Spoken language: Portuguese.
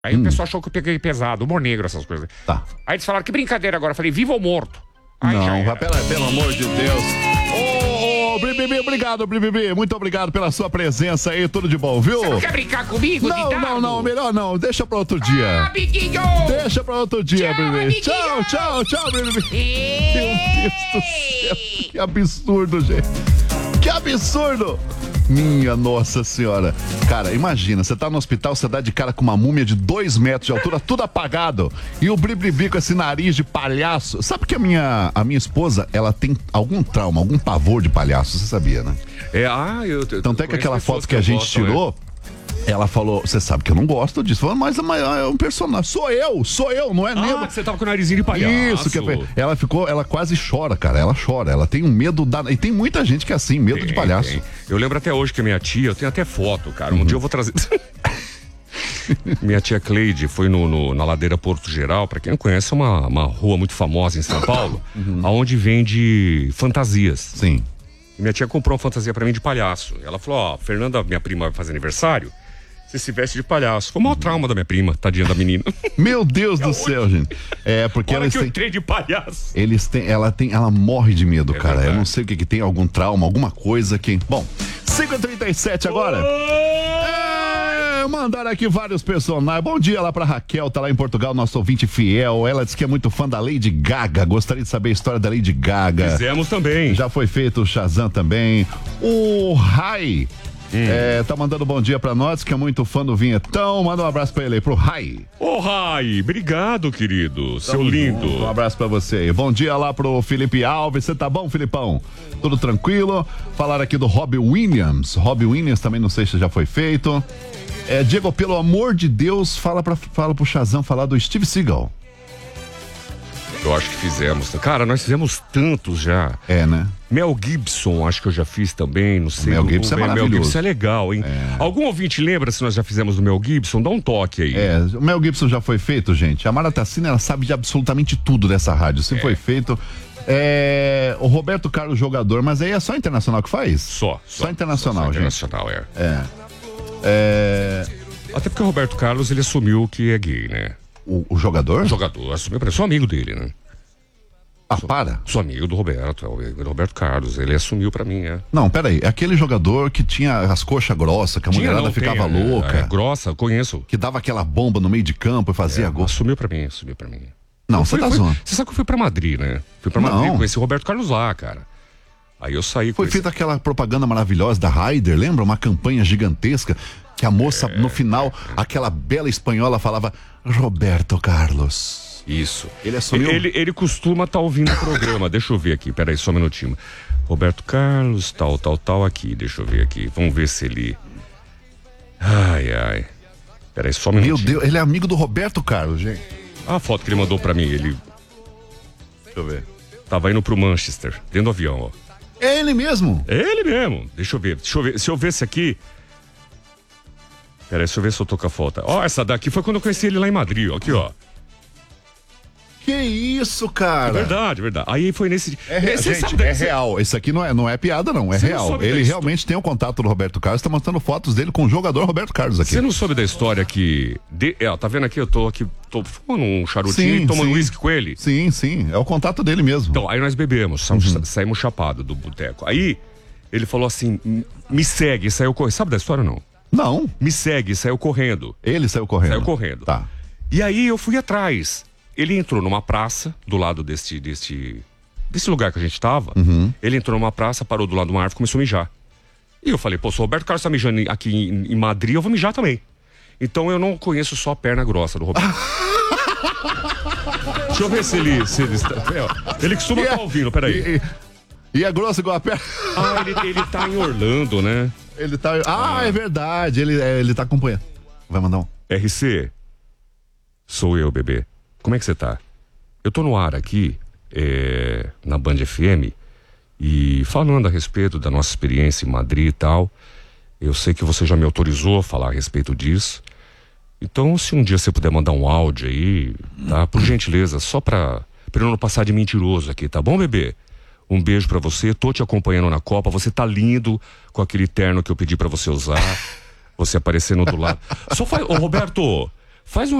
Aí o pessoal achou que eu peguei pesado, humor negro, essas coisas. Tá. Aí eles falaram, que brincadeira agora. Eu falei, vivo ou morto? Aí Não, pelo amor de Deus. Ô, Bibi, obrigado, Bibi. Muito obrigado pela sua presença aí, tudo de bom, viu? Você não quer brincar comigo, Não, melhor não. Deixa pra outro dia. Amiguinho! Deixa pra outro dia, Tchau, Bibi. amiguinho! Tchau, Bibi. Meu Deus do céu, que absurdo, gente. Que absurdo! Minha Nossa Senhora. Cara, imagina, você tá no hospital, você dá de cara com uma múmia de 2 metros de altura, tudo apagado. E o Bibi com esse nariz de palhaço. Sabe que a minha esposa, ela tem algum trauma, algum pavor de palhaço, você sabia, né? Tanto é que aquela foto que a gente tirou, ela falou, você sabe que eu não gosto disso. Falou, mas é um personagem. Sou eu, não é nego. Você tava com o narizinho de palhaço. Isso, ela quase chora, cara. Ela chora, ela tem um medo e tem muita gente que é assim, medo de palhaço. Tem. Eu lembro até hoje que a minha tia, eu tenho até foto, cara. Um dia eu vou trazer. Minha tia Cleide foi na ladeira Porto Geral, pra quem não conhece, é uma rua muito famosa em São Paulo, onde vende fantasias. Sim. E minha tia comprou uma fantasia pra mim de palhaço. Ela falou, Fernanda, minha prima vai fazer aniversário, você se veste de palhaço. Foi o maior trauma da minha prima, tadinha da menina. Meu Deus do céu, gente. É, porque ela eu entrei de palhaço. Ela morre de medo, cara. Verdade. Eu não sei o que tem, algum trauma, alguma coisa que... Bom, 5h37 agora. Mandaram aqui vários personagens. Bom dia lá pra Raquel, tá lá em Portugal, nosso ouvinte fiel. Ela disse que é muito fã da Lady Gaga. Gostaria de saber a história da Lady Gaga. Fizemos também. Já foi feito o Shazam também. O Rai tá mandando bom dia pra nós, que é muito fã do Vinhetão. Manda um abraço pra ele aí, pro Rai. Ô, Rai, obrigado, querido. Seu lindo. Um abraço pra você aí. Bom dia lá pro Felipe Alves. Você tá bom, Filipão? Tudo tranquilo? Falaram aqui do Robbie Williams. Robbie Williams também, não sei se já foi feito. Diego, pelo amor de Deus, fala pro Shazam falar do Steve Seagal. Eu acho que fizemos. Cara, nós fizemos tantos já. Né? Mel Gibson, acho que eu já fiz também, não sei. Mel Gibson é maravilhoso. Mel Gibson é legal, hein? Algum ouvinte lembra se nós já fizemos do Mel Gibson? Dá um toque aí. O Mel Gibson já foi feito, gente. A Mara Tassina, ela sabe de absolutamente tudo dessa rádio. Se foi feito... o Roberto Carlos, jogador, mas aí é só internacional que faz? Só internacional, só gente. Internacional, Até porque o Roberto Carlos, ele assumiu que é gay, né? O jogador? O jogador, assumiu, sou amigo dele, né? Para. Sou amigo do Roberto, o Roberto Carlos, ele assumiu pra mim, Não, peraí, é aquele jogador que tinha as coxas grossas, que a mulherada ficava louca. Grossa, conheço. Que dava aquela bomba no meio de campo e fazia gol. Assumiu pra mim. Não, você tá zoando. Você sabe que eu fui pra Madrid, né? Fui pra Madrid, conheci o Roberto Carlos lá, cara. Aí eu saí com Foi feita aquela propaganda maravilhosa da Ryder, lembra? Uma campanha gigantesca que a moça, no final, aquela bela espanhola falava Roberto Carlos. Isso. Ele assumiu? Ele costuma estar ouvindo o programa. Deixa eu ver aqui, peraí, só um minutinho. Roberto Carlos, tal, aqui. Deixa eu ver aqui. Vamos ver se ele... Ai. Peraí, só um minutinho. Meu Deus, ele é amigo do Roberto Carlos, gente. A foto que ele mandou pra mim, ele... Deixa eu ver. Tava indo pro Manchester, dentro do avião, ó. É ele mesmo? É ele mesmo. Deixa eu ver. Se eu ver esse aqui... Peraí, deixa eu ver se eu tô com a foto. Ó, essa daqui foi quando eu conheci ele lá em Madrid, ó. Aqui, ó. Que isso, cara? É verdade. Aí foi nesse... Gente, é real. Esse aqui não é piada, não. É real. Ele realmente tem o contato do Roberto Carlos, tá mostrando fotos dele com o jogador Roberto Carlos aqui. Você não soube da história que... tá vendo aqui? Eu tô fumando um charutinho e tomando uísque com ele. Sim. É o contato dele mesmo. Então, aí nós bebemos, saímos chapado do boteco. Aí, ele falou assim, me segue, saiu correndo. Sabe da história ou não? Não. Me segue, saiu correndo. Ele saiu correndo? Saiu correndo. Tá. E aí, eu fui atrás. Ele entrou numa praça, do lado desse lugar que a gente tava. Ele entrou numa praça, parou do lado de uma árvore e começou a mijar. E eu falei, se o Roberto Carlos tá mijando aqui em Madrid, eu vou mijar também. Então eu não conheço só a perna grossa do Roberto. Deixa eu ver se ele está... Ele costuma estar ouvindo, peraí. E é grosso igual a perna? Ele tá em Orlando, né? Ele tá... é verdade, ele tá acompanhando. Vai mandar um. RC, sou eu, bebê. Como é que você tá? Eu tô no ar aqui, na Band FM, e falando a respeito da nossa experiência em Madrid e tal. Eu sei que você já me autorizou a falar a respeito disso. Então, se um dia você puder mandar um áudio aí, tá? Por gentileza, só pra eu não passar de mentiroso aqui, tá bom, bebê? Um beijo pra você, tô te acompanhando na Copa, você tá lindo com aquele terno que eu pedi pra você usar, você aparecendo do lado. Só faz... Ô, Roberto... Faz